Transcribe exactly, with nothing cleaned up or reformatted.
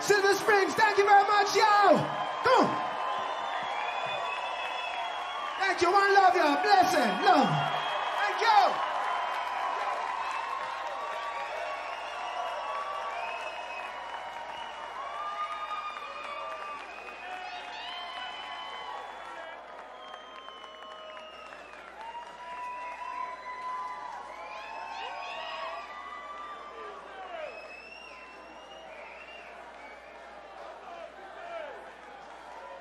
Silver Springs, thank you very much, yo! Come on! Thank you, one love, y'all. Bless it.